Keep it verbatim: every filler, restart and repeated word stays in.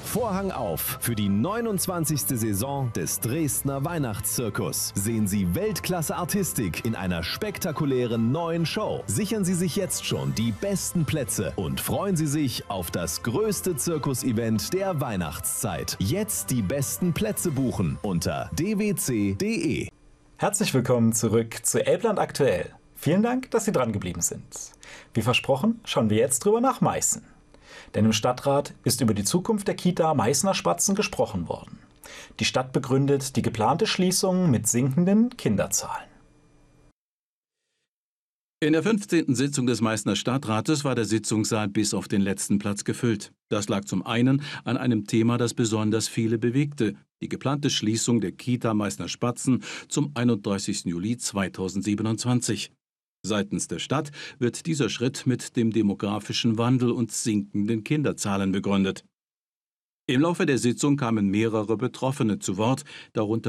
Vorhang auf für die neunundzwanzigste Saison des Dresdner Weihnachtszirkus. Sehen Sie Weltklasse-Artistik in einer spektakulären neuen Show. Sichern Sie sich jetzt schon die besten Plätze und freuen Sie sich auf das größte Zirkusevent der Weihnachtszeit. Jetzt die besten Plätze buchen unter d w c punkt d e. Herzlich willkommen zurück zu Elbland aktuell. Vielen Dank, dass Sie dran geblieben sind. Wie versprochen, schauen wir jetzt drüber nach Meißen. Denn im Stadtrat ist über die Zukunft der Kita Meißner Spatzen gesprochen worden. Die Stadt begründet die geplante Schließung mit sinkenden Kinderzahlen. In der fünfzehnten Sitzung des Meißner Stadtrates war der Sitzungssaal bis auf den letzten Platz gefüllt. Das lag zum einen an einem Thema, das besonders viele bewegte: die geplante Schließung der Kita Meißner Spatzen zum einunddreißigsten Juli zweitausendsiebenundzwanzig. Seitens der Stadt wird dieser Schritt mit dem demografischen Wandel und sinkenden Kinderzahlen begründet. Im Laufe der Sitzung kamen mehrere Betroffene zu Wort, darunter